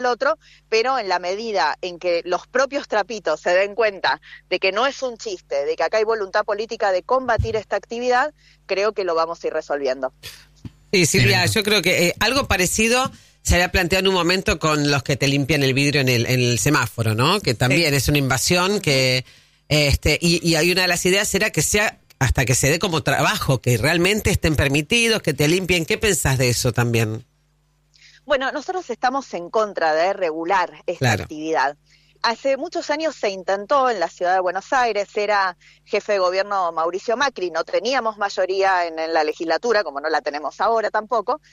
otro, pero en la medida en que los propios trapitos se den cuenta de que no es un chiste, de que acá hay voluntad política de combatir esta actividad, creo que lo vamos a ir resolviendo. Sí, Silvia, yo creo que algo parecido se había planteado en un momento con los que te limpian el vidrio en el semáforo, ¿no? Que también es una invasión que y hay una de las ideas era que sea hasta que se dé como trabajo, que realmente estén permitidos, que te limpien. ¿Qué pensás de eso también? Bueno, nosotros estamos en contra de regular esta actividad. Hace muchos años se intentó en la ciudad de Buenos Aires, era jefe de gobierno Mauricio Macri, no teníamos mayoría en la legislatura, como no la tenemos ahora tampoco,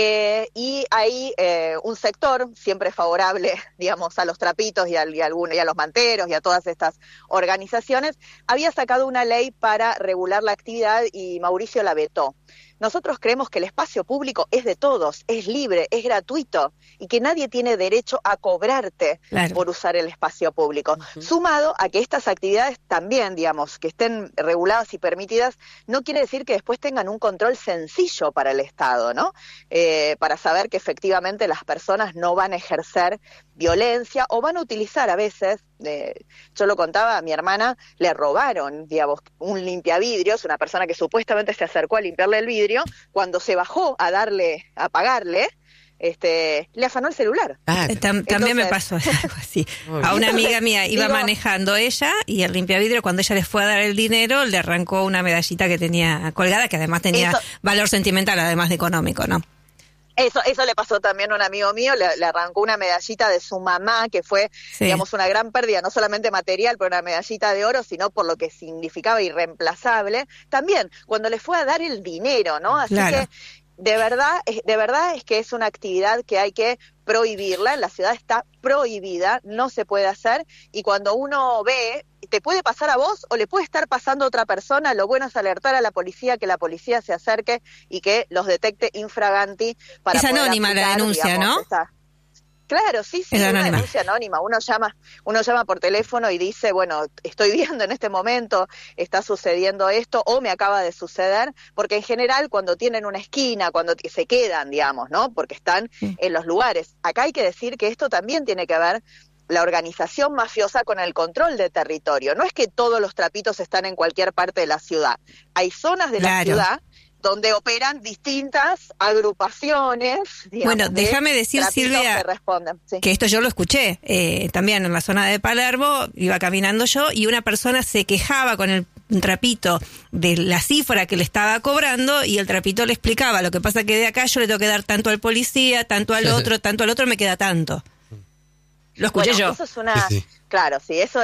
y hay un sector siempre favorable, digamos, a los trapitos y a los manteros y a todas estas organizaciones, había sacado una ley para regular la actividad y Mauricio la vetó. Nosotros creemos que el espacio público es de todos, es libre, es gratuito y que nadie tiene derecho a cobrarte por usar el espacio público. Sumado a que estas actividades también, digamos, que estén reguladas y permitidas, no quiere decir que después tengan un control sencillo para el Estado, ¿no? Para saber que efectivamente las personas no van a ejercer violencia o van a utilizar a veces, yo lo contaba, a mi hermana le robaron, digamos, un limpiavidrios, una persona que supuestamente se acercó a limpiarle el vidrio, cuando se bajó a pagarle, le afanó el celular. También me pasó algo así. A una amiga mía iba manejando ella y el limpiavidrio, cuando ella les fue a dar el dinero, le arrancó una medallita que tenía colgada, que además tenía valor sentimental, además de económico, ¿no? Eso le pasó también a un amigo mío, le arrancó una medallita de su mamá, que fue, digamos, una gran pérdida, no solamente material, pero una medallita de oro, sino por lo que significaba irreemplazable. También, cuando le fue a dar el dinero, ¿no? Así que, de verdad es que es una actividad que hay que prohibirla, en la ciudad está prohibida, no se puede hacer, y cuando uno ve, te puede pasar a vos o le puede estar pasando a otra persona, lo bueno es alertar a la policía, que la policía se acerque y que los detecte infraganti para poder anónima aplicar, la denuncia, digamos, ¿no? Claro, sí, es una denuncia anónima. Uno llama por teléfono y dice, bueno, estoy viendo en este momento, está sucediendo esto, o me acaba de suceder, porque en general cuando tienen una esquina, cuando se quedan, digamos, ¿no? Porque están en los lugares. Acá hay que decir que esto también tiene que ver la organización mafiosa con el control de territorio. No es que todos los trapitos están en cualquier parte de la ciudad. Hay zonas de la ciudad donde operan distintas agrupaciones. Digamos, bueno, déjame decir, Silvia, que esto yo lo escuché también en la zona de Palermo, iba caminando yo y una persona se quejaba con el trapito de la cifra que le estaba cobrando y el trapito le explicaba, lo que pasa que de acá yo le tengo que dar tanto al policía, tanto al otro me queda tanto. Lo escuché yo. Eso es una... Claro, sí, eso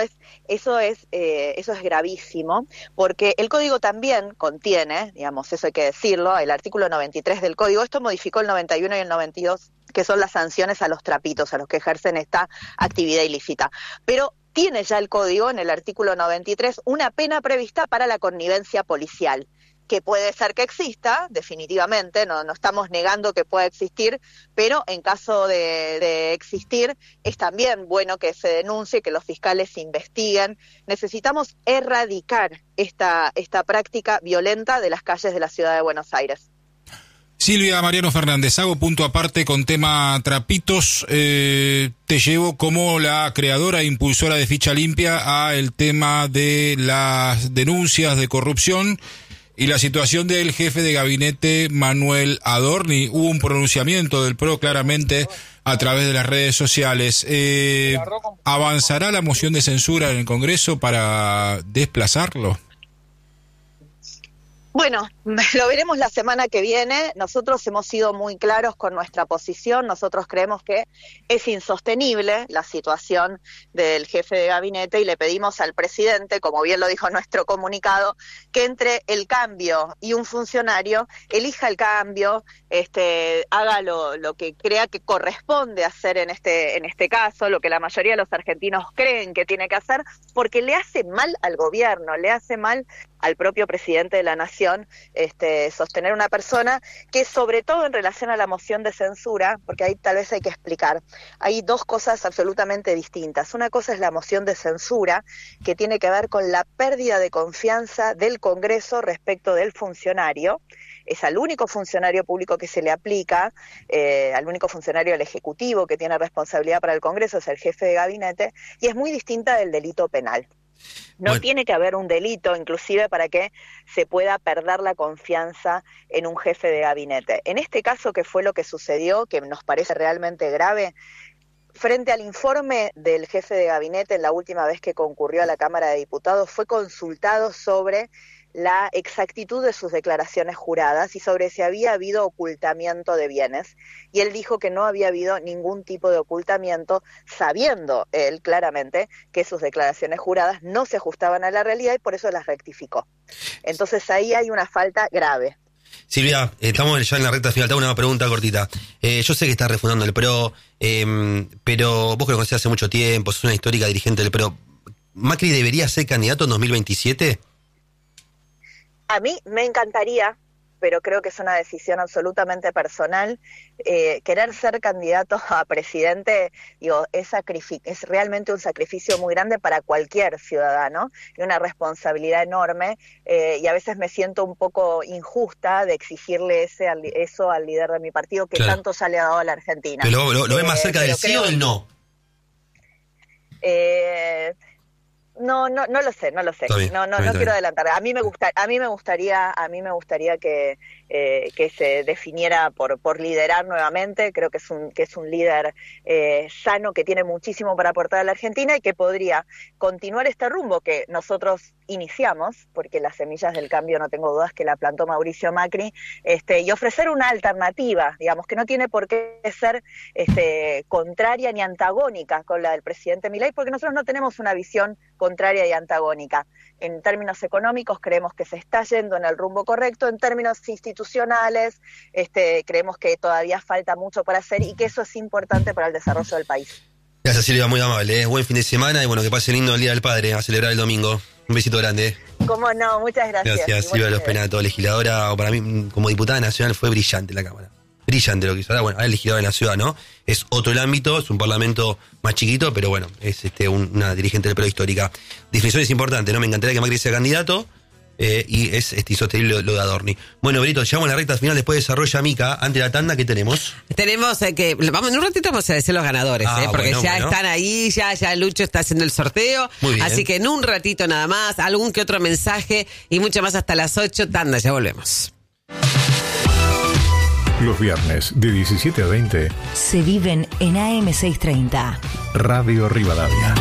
es gravísimo, porque el código también contiene, digamos, eso hay que decirlo, el artículo 93 del código, esto modificó el 91 y el 92, que son las sanciones a los trapitos, a los que ejercen esta actividad ilícita. Pero tiene ya el código, en el artículo 93, una pena prevista para la connivencia policial, que puede ser que exista, definitivamente, no estamos negando que pueda existir, pero en caso de existir, es también bueno que se denuncie, que los fiscales investiguen. Necesitamos erradicar esta práctica violenta de las calles de la ciudad de Buenos Aires. Silvia Mariano Fernández, hago punto aparte con tema trapitos, te llevo como la creadora e impulsora de Ficha Limpia a el tema de las denuncias de corrupción y la situación del jefe de gabinete Manuel Adorni. Hubo un pronunciamiento del PRO claramente a través de las redes sociales. ¿Avanzará la moción de censura en el Congreso para desplazarlo? Bueno, lo veremos la semana que viene. Nosotros hemos sido muy claros con nuestra posición. Nosotros creemos que es insostenible la situación del jefe de gabinete y le pedimos al presidente, como bien lo dijo nuestro comunicado, que entre el cambio y un funcionario, elija el cambio, haga lo que crea que corresponde hacer en este caso, lo que la mayoría de los argentinos creen que tiene que hacer, porque le hace mal al gobierno, le hace mal al propio presidente de la Nación, sostener una persona que, sobre todo en relación a la moción de censura, porque ahí tal vez hay que explicar, hay dos cosas absolutamente distintas. Una cosa es la moción de censura, que tiene que ver con la pérdida de confianza del Congreso respecto del funcionario, es al único funcionario público que se le aplica, al único funcionario del Ejecutivo que tiene responsabilidad para el Congreso, es el jefe de gabinete, y es muy distinta del delito penal. No tiene que haber un delito, inclusive, para que se pueda perder la confianza en un jefe de gabinete. En este caso, que fue lo que sucedió, que nos parece realmente grave, frente al informe del jefe de gabinete en la última vez que concurrió a la Cámara de Diputados, fue consultado sobre la exactitud de sus declaraciones juradas y sobre si había habido ocultamiento de bienes. Y él dijo que no había habido ningún tipo de ocultamiento, sabiendo él claramente que sus declaraciones juradas no se ajustaban a la realidad y por eso las rectificó. Entonces ahí hay una falta grave. Silvia, estamos ya en la recta final. Te hago una pregunta cortita. Yo sé que estás refundando el PRO, pero vos que lo conocés hace mucho tiempo, sos una histórica dirigente del PRO. ¿Macri debería ser candidato en 2027? A mí me encantaría, pero creo que es una decisión absolutamente personal. Querer ser candidato a presidente, digo, es realmente un sacrificio muy grande para cualquier ciudadano y una responsabilidad enorme, y a veces me siento un poco injusta de exigirle eso al líder de mi partido que tanto ya le ha dado a la Argentina. ¿Pero lo ves más cerca del sí o del no? No lo sé. No quiero adelantar. A mí me gustaría que se definiera por liderar nuevamente. Creo que es un líder sano, que tiene muchísimo para aportar a la Argentina y que podría continuar este rumbo que nosotros iniciamos, porque las semillas del cambio no tengo dudas que la plantó Mauricio Macri, y ofrecer una alternativa, digamos, que no tiene por qué ser contraria ni antagónica con la del presidente Milei, porque nosotros no tenemos una visión contraria y antagónica. En términos económicos creemos que se está yendo en el rumbo correcto, en términos institucionales creemos que todavía falta mucho por hacer y que eso es importante para el desarrollo del país. Gracias, Silvia, muy amable. Buen fin de semana y bueno, que pase lindo el Día del Padre, a celebrar el domingo. Un besito grande. Cómo no, muchas gracias. Gracias, Silvia Los Penato, legisladora, o para mí como diputada nacional fue brillante la Cámara. Brillante lo que hizo. Ahora, bueno, es legisladora de la ciudad, ¿no? Es otro el ámbito, es un parlamento más chiquito, pero bueno, es una dirigente del PRO histórica. Definición es importante, ¿no? Me encantaría que Macri sea candidato, y es insostenible lo de Adorni. Bueno, Brito, llegamos a la recta final, después desarrolla Mica. Ante la tanda, ¿qué tenemos? Tenemos en un ratito vamos a decir los ganadores, porque están ahí, ya Lucho está haciendo el sorteo. Muy bien. Así que en un ratito nada más, algún que otro mensaje y mucho más hasta las 8, tanda, ya volvemos. Los viernes de 17 a 20 se viven en AM630. Radio Rivadavia.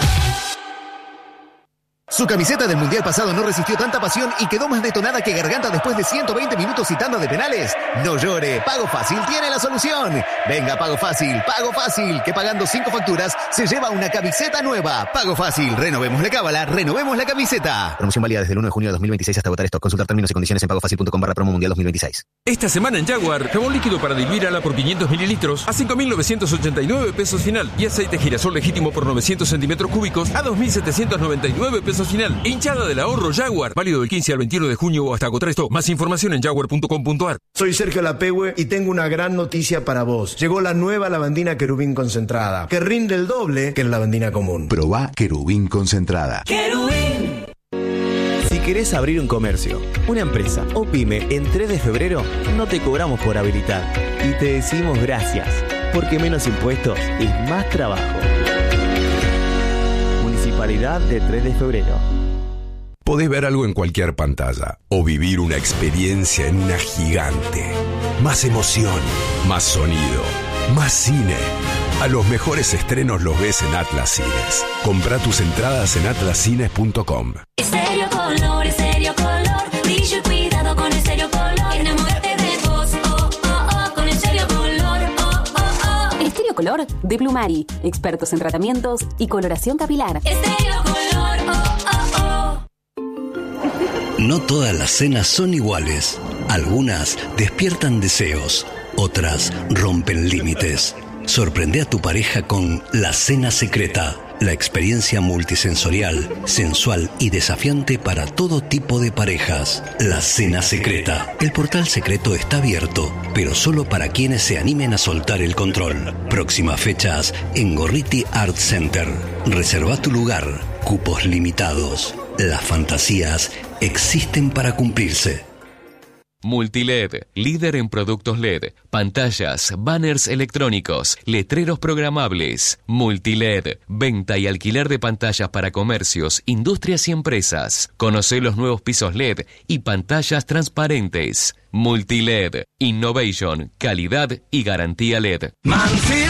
Su camiseta del Mundial pasado no resistió tanta pasión y quedó más detonada que Garganta después de 120 minutos y tanda de penales. No llore, Pago Fácil tiene la solución. Venga, Pago Fácil, que pagando 5 facturas se lleva una camiseta nueva. Pago Fácil, renovemos la cábala, renovemos la camiseta. Promoción válida desde el 1 de junio de 2026 hasta agotar stock. Consultar términos y condiciones en pagofacil.com/promo mundial 2026. Esta semana en Jaguar, jabón líquido para diluir ala por 500 mililitros a 5.989 pesos final y aceite girasol legítimo por 900 centímetros cúbicos a 2.799 pesos final. Hinchada del ahorro Jaguar. Válido del 15 al 21 de junio o hasta agotar esto. Más información en jaguar.com.ar. Soy Sergio Lapehue y tengo una gran noticia para vos. Llegó la nueva lavandina Querubín concentrada, que rinde el doble que la lavandina común. Probá Querubín concentrada. ¡Querubín! Si querés abrir un comercio, una empresa o pyme en 3 de febrero, no te cobramos por habilitar. Y te decimos gracias, porque menos impuestos es más trabajo. Municipalidad de 3 de febrero. Podés ver algo en cualquier pantalla o vivir una experiencia en una gigante. Más emoción, más sonido, más cine. A los mejores estrenos los ves en Atlas Cines. Comprá tus entradas en atlascines.com. Estéreo color, brillo y cuidado con Estéreo color. Enamórate de vos, con Estéreo color, Estéreo color de Plumari, expertos en tratamientos y coloración capilar. Estéreo color, No todas las cenas son iguales. Algunas despiertan deseos, otras rompen límites. Sorprende a tu pareja con La Cena Secreta, la experiencia multisensorial, sensual y desafiante para todo tipo de parejas. La Cena Secreta. El portal secreto está abierto, pero solo para quienes se animen a soltar el control. Próximas fechas en Gorriti Art Center. Reserva tu lugar. Cupos limitados. Las fantasías existen para cumplirse. Multiled, líder en productos LED, pantallas, banners electrónicos, letreros programables. Multiled, venta y alquiler de pantallas para comercios, industrias y empresas. Conoce los nuevos pisos LED y pantallas transparentes. Multiled, innovation, calidad y garantía LED. Mansil